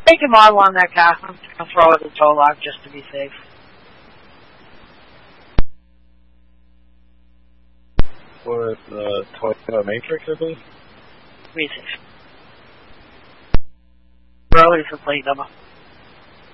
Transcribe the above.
Take a model on that car. I'm going to throw it at tow log just to be safe. For the Toyota Matrix, I believe? Be safe. Early for plate number.